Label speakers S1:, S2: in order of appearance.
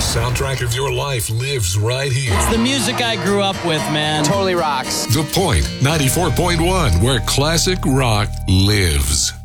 S1: soundtrack of your life lives right here.
S2: It's the music I grew up with, man.
S3: Totally rocks.
S1: The Point 94.1, where classic rock lives.